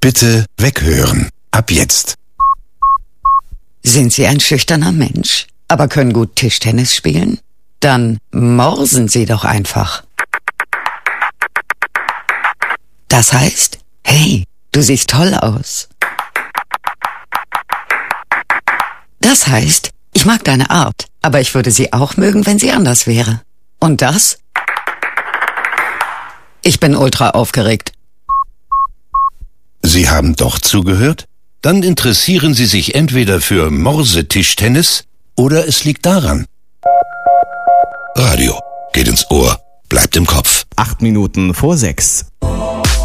Bitte weghören. Ab jetzt. Sind Sie ein schüchterner Mensch, aber können gut Tischtennis spielen? Dann morsen Sie doch einfach. Das heißt, hey, du siehst toll aus. Das heißt, ich mag deine Art, aber ich würde sie auch mögen, wenn sie anders wäre. Und das? Ich bin ultra aufgeregt. Sie haben doch zugehört? Dann interessieren Sie sich entweder für Morsetischtennis oder es liegt daran. Radio geht ins Ohr, bleibt im Kopf. 8 Minuten vor 6.